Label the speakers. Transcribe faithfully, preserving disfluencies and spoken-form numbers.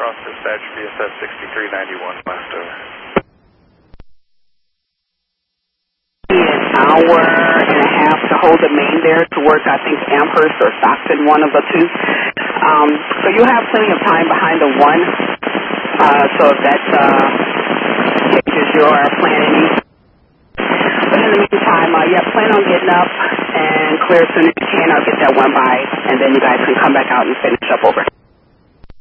Speaker 1: Cross Dispatch, B S S sixty-three ninety-one west, over.
Speaker 2: An hour and a half to hold the main there towards, I think, Amherst or Stockton, one of the two. Um, so you have plenty of time behind the one. Uh, so if that uh, changes your planning. But in the meantime, uh, yeah, plan on getting up and clear as soon as you can. I'll get that one by, and then you guys can come back out and finish up over.